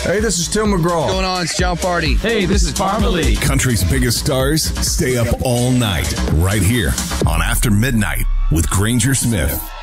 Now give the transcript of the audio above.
Hey, this is Tim McGraw. What's going on? It's John Party. Hey, this is Parmalee. Country's biggest stars stay up all night right here on After Midnight with Granger Smith.